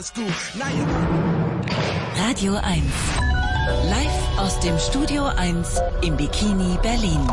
Radio 1. Live aus dem Studio 1 im Bikini Berlin.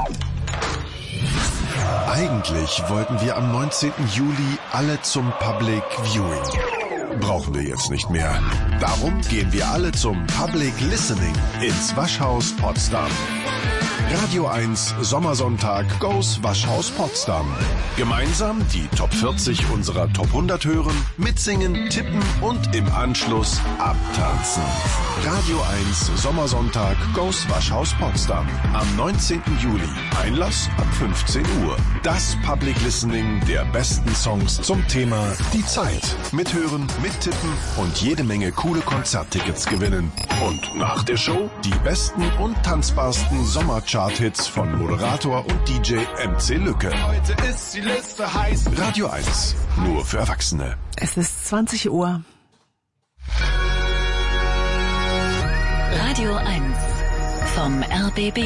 Eigentlich wollten wir am 19. Juli alle zum Public Viewing. Brauchen wir jetzt nicht mehr. Darum gehen wir alle zum Public Listening ins Waschhaus Potsdam. Radio 1 Sommersonntag goes Waschhaus Potsdam. Gemeinsam die Top 40 unserer Top 100 hören, mitsingen, tippen und im Anschluss abtanzen. Radio 1 Sommersonntag goes Waschhaus Potsdam. Am 19. Juli. Einlass ab 15 Uhr. Das Public Listening der besten Songs zum Thema Die Zeit. Mithören, mittippen und jede Menge coole Konzerttickets gewinnen. Und nach der Show die besten und tanzbarsten Sommerchart-Hits von Moderator und DJ MC Lücke. Heute ist die Liste heiß. Radio 1, nur für Erwachsene. Es ist 20 Uhr. Radio 1 vom RBB.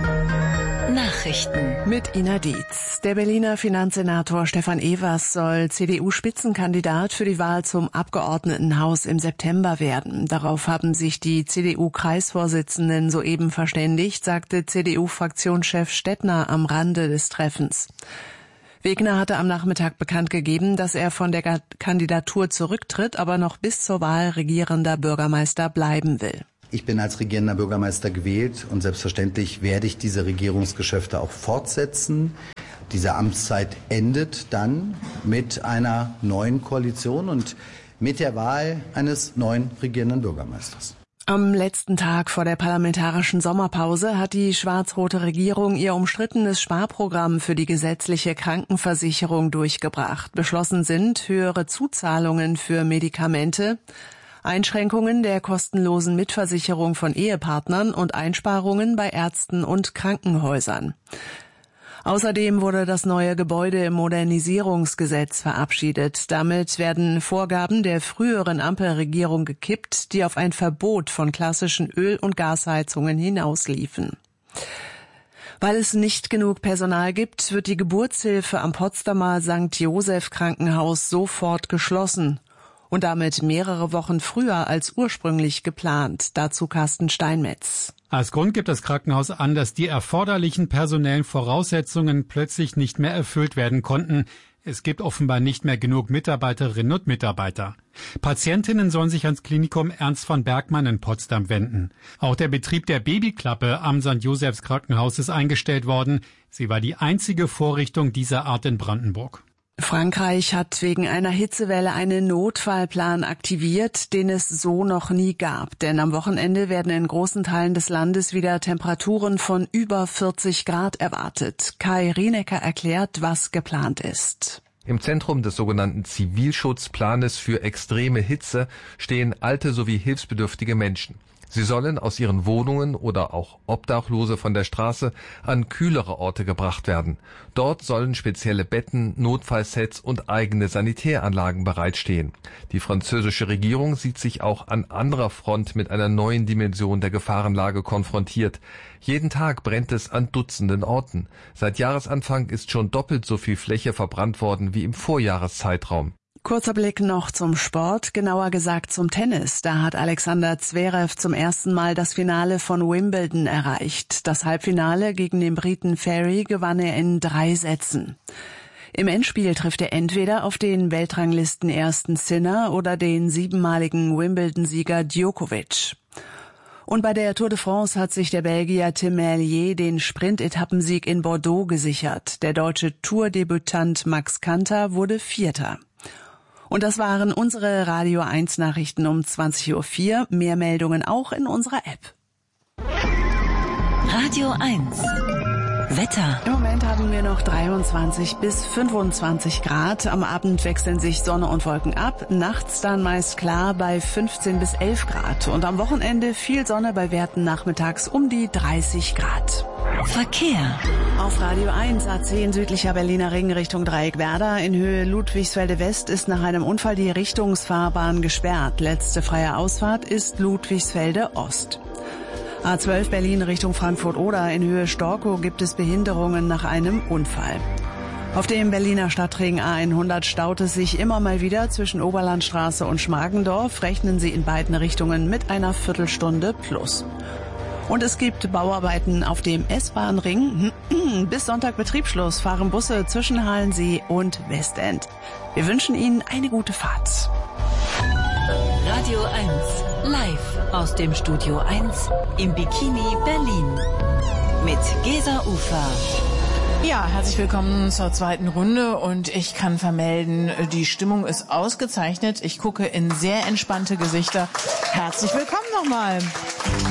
Nachrichten mit Ina Dietz. Der Berliner Finanzsenator Stefan Evers soll CDU-Spitzenkandidat für die Wahl zum Abgeordnetenhaus im September werden. Darauf haben sich die CDU-Kreisvorsitzenden soeben verständigt, sagte CDU-Fraktionschef Stettner am Rande des Treffens. Wegner hatte am Nachmittag bekannt gegeben, dass er von der Kandidatur zurücktritt, aber noch bis zur Wahl regierender Bürgermeister bleiben will. Ich bin als regierender Bürgermeister gewählt und selbstverständlich werde ich diese Regierungsgeschäfte auch fortsetzen. Diese Amtszeit endet dann mit einer neuen Koalition und mit der Wahl eines neuen regierenden Bürgermeisters. Am letzten Tag vor der parlamentarischen Sommerpause hat die schwarz-rote Regierung ihr umstrittenes Sparprogramm für die gesetzliche Krankenversicherung durchgebracht. Beschlossen sind höhere Zuzahlungen für Medikamente, Einschränkungen der kostenlosen Mitversicherung von Ehepartnern und Einsparungen bei Ärzten und Krankenhäusern. Außerdem wurde das neue Gebäudemodernisierungsgesetz verabschiedet. Damit werden Vorgaben der früheren Ampelregierung gekippt, die auf ein Verbot von klassischen Öl- und Gasheizungen hinausliefen. Weil es nicht genug Personal gibt, wird die Geburtshilfe am Potsdamer St. Joseph Krankenhaus sofort geschlossen. Und damit mehrere Wochen früher als ursprünglich geplant. Dazu Carsten Steinmetz. Als Grund gibt das Krankenhaus an, dass die erforderlichen personellen Voraussetzungen plötzlich nicht mehr erfüllt werden konnten. Es gibt offenbar nicht mehr genug Mitarbeiterinnen und Mitarbeiter. Patientinnen sollen sich ans Klinikum Ernst von Bergmann in Potsdam wenden. Auch der Betrieb der Babyklappe am St. Josephs Krankenhaus ist eingestellt worden. Sie war die einzige Vorrichtung dieser Art in Brandenburg. Frankreich hat wegen einer Hitzewelle einen Notfallplan aktiviert, den es so noch nie gab. Denn am Wochenende werden in großen Teilen des Landes wieder Temperaturen von über 40 Grad erwartet. Kai Rienecker erklärt, was geplant ist. Im Zentrum des sogenannten Zivilschutzplanes für extreme Hitze stehen alte sowie hilfsbedürftige Menschen. Sie sollen aus ihren Wohnungen oder auch Obdachlose von der Straße an kühlere Orte gebracht werden. Dort sollen spezielle Betten, Notfallsets und eigene Sanitäranlagen bereitstehen. Die französische Regierung sieht sich auch an anderer Front mit einer neuen Dimension der Gefahrenlage konfrontiert. Jeden Tag brennt es an Dutzenden Orten. Seit Jahresanfang ist schon doppelt so viel Fläche verbrannt worden wie im Vorjahreszeitraum. Kurzer Blick noch zum Sport, genauer gesagt zum Tennis. Da hat Alexander Zverev zum ersten Mal das Finale von Wimbledon erreicht. Das Halbfinale gegen den Briten Ferry gewann er in 3 Sätzen. Im Endspiel trifft er entweder auf den Weltranglisten-ersten Sinner oder den 7-maligen Wimbledon-Sieger Djokovic. Und bei der Tour de France hat sich der Belgier Tim Merlier den Sprint-Etappensieg in Bordeaux gesichert. Der deutsche Tour-Debütant Max Kanter wurde Vierter. Und das waren unsere Radio 1 Nachrichten um 20.04 Uhr. Mehr Meldungen auch in unserer App. Radio 1 Wetter. Im Moment haben wir noch 23 bis 25 Grad. Am Abend wechseln sich Sonne und Wolken ab. Nachts dann meist klar bei 15 bis 11 Grad. Und am Wochenende viel Sonne bei Werten nachmittags um die 30 Grad. Verkehr. Auf Radio 1 A10 südlicher Berliner Ring Richtung Dreieckwerder. In Höhe Ludwigsfelde West ist nach einem Unfall die Richtungsfahrbahn gesperrt. Letzte freie Ausfahrt ist Ludwigsfelde Ost. A12 Berlin Richtung Frankfurt-Oder. In Höhe Storkow gibt es Behinderungen nach einem Unfall. Auf dem Berliner Stadtring A100 staut es sich immer mal wieder zwischen Oberlandstraße und Schmargendorf. Rechnen Sie in beiden Richtungen mit einer Viertelstunde plus. Und es gibt Bauarbeiten auf dem S-Bahn-Ring. Bis Sonntag Betriebsschluss fahren Busse zwischen Halensee und Westend. Wir wünschen Ihnen eine gute Fahrt. Radio 1, live aus dem Studio 1 im Bikini Berlin. Mit Gesa Ufer. Ja, herzlich willkommen zur zweiten Runde und ich kann vermelden, die Stimmung ist ausgezeichnet. Ich gucke in sehr entspannte Gesichter. Herzlich willkommen nochmal.